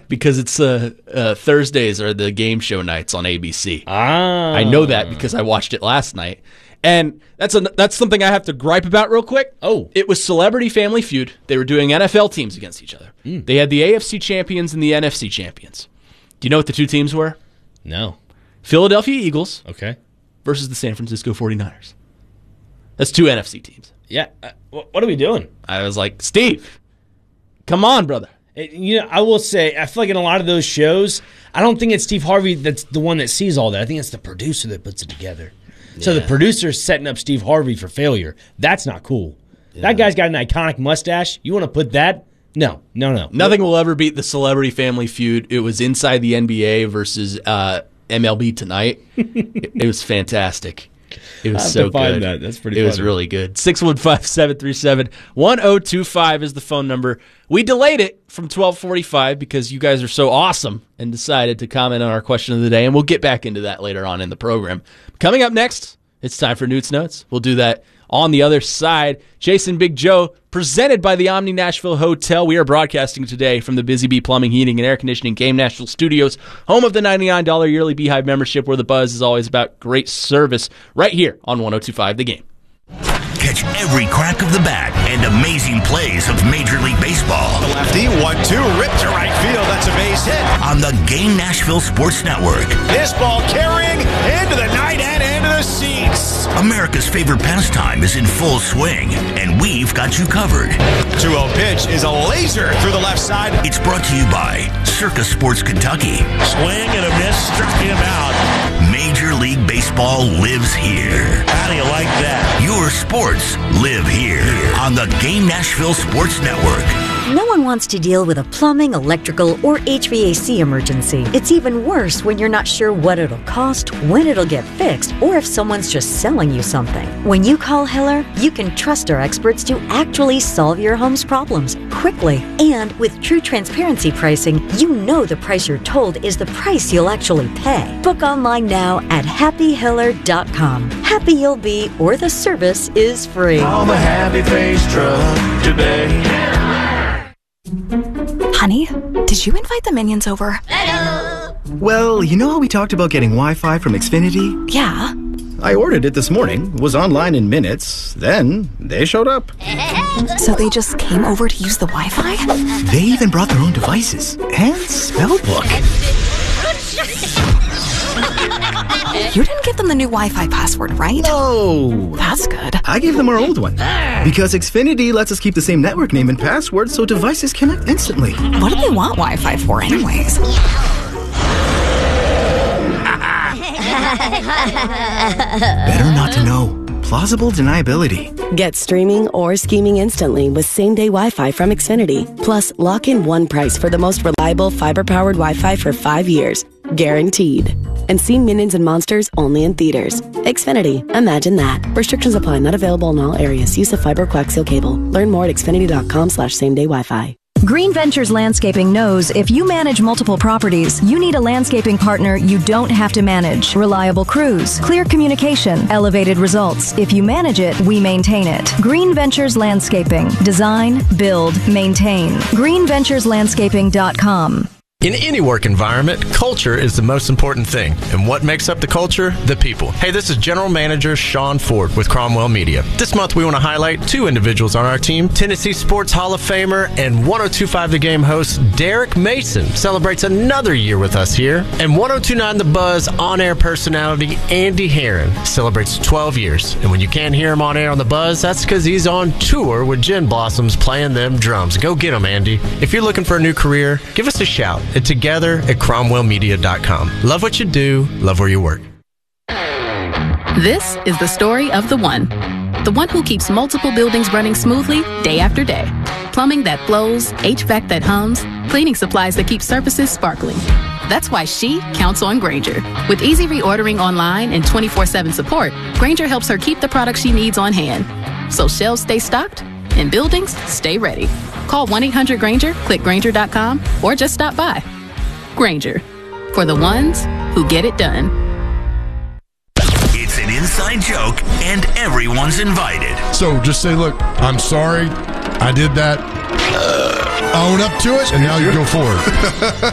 because it's Thursdays are the game show nights on ABC. I know that because I watched it last night. And that's something I have to gripe about real quick. Oh. It was Celebrity Family Feud. They were doing NFL teams against each other. They had the AFC champions and the NFC champions. Do you know what the two teams were? No. Philadelphia Eagles versus the San Francisco 49ers. That's two NFC teams. Yeah. What are we doing? I was like, Steve, come on, brother. I will say, I feel like in a lot of those shows, I don't think it's Steve Harvey that's the one that sees all that. I think it's the producer that puts it together. Yeah. So the producer's setting up Steve Harvey for failure. That's not cool. Yeah. That guy's got an iconic mustache. You want to put that? No. Nothing will ever beat the Celebrity Family Feud. It was inside the NBA versus MLB Tonight. It was fantastic. It was so good. That's pretty. It was really good. 615-737-1025 is the phone number. We delayed it from 12:45 because you guys are so awesome and decided to comment on our question of the day, and we'll get back into that later on in the program. Coming up next, it's time for Newt's Notes. We'll do that on the other side. Jason Big Joe, presented by the Omni Nashville Hotel. We are broadcasting today from the Busy Bee Plumbing, Heating, and Air Conditioning Game Nashville Studios, home of the $99 yearly Beehive membership, where the buzz is always about great service, right here on 102.5 The Game. Catch every crack of the bat and amazing plays of Major League Baseball. The lefty, 1-2, ripped to right field. That's a base hit. On the Game Nashville Sports Network. This ball carrying into the night and into the seats. America's favorite pastime is in full swing, and we've got you covered. 2-0 pitch is a laser through the left side. It's brought to you by Circa Sports Kentucky. Swing and a miss, struck him out. Major League Baseball lives here. How do you like that? Your sports live here on the Game Nashville Sports Network. No one wants to deal with a plumbing, electrical, or HVAC emergency. It's even worse when you're not sure what it'll cost, when it'll get fixed, or if someone's just selling you something. When you call Hiller, you can trust our experts to actually solve your home's problems quickly. And with true transparency pricing, you know the price you're told is the price you'll actually pay. Book online now at happyhiller.com. Happy you'll be, or the service is free. Call the Happy Face Truck today. Honey, did you invite the minions over? Hello. Well, you know how we talked about getting Wi-Fi from Xfinity? Yeah. I ordered it this morning, was online in minutes, then they showed up. So they just came over to use the Wi-Fi? They even brought their own devices and spellbook. You didn't give them the new Wi-Fi password, right? No. That's good. I gave them our old one. Because Xfinity lets us keep the same network name and password so devices connect instantly. What do they want Wi-Fi for anyways? Better not to know. Plausible deniability. Get streaming or scheming instantly with same-day Wi-Fi from Xfinity. Plus, lock in one price for the most reliable fiber-powered Wi-Fi for 5 years. Guaranteed. And see Minions and Monsters only in theaters. Xfinity. Imagine that. Restrictions apply. Not available in all areas. Use of fiber coaxial cable. Learn more at xfinity.com/same-day Wi-Fi. Green Ventures Landscaping knows if you manage multiple properties, you need a landscaping partner you don't have to manage. Reliable crews, clear communication, elevated results. If you manage it, we maintain it. Green Ventures Landscaping. Design, build, maintain. GreenVenturesLandscaping.com. In any work environment, culture is the most important thing. And what makes up the culture? The people. Hey, this is General Manager Sean Ford with Cromwell Media. This month we want to highlight two individuals on our team. Tennessee Sports Hall of Famer and 102.5 The Game host Derek Mason celebrates another year with us here. And 102.9 The Buzz on-air personality Andy Herron celebrates 12 years. And when you can't hear him on air on The Buzz, that's because he's on tour with Gin Blossoms playing them drums. Go get him, Andy. If you're looking for a new career, give us a shout. Together at cromwellmedia.com. Love what you do, love where you work. This is the story of the one who keeps multiple buildings running smoothly day after day. Plumbing that flows, HVAC that hums, cleaning supplies that keep surfaces sparkling. That's why she counts on Grainger. With easy reordering online and 24/7 support, Grainger helps her keep the products she needs on hand. So shelves stay stocked and buildings stay ready. Call 1-800-GRAINGER, click Grainger.com, or just stop by. Grainger, for the ones who get it done. It's an inside joke, and everyone's invited. So just say, look, I'm sorry, I did that. Own up to it, and now you go forward.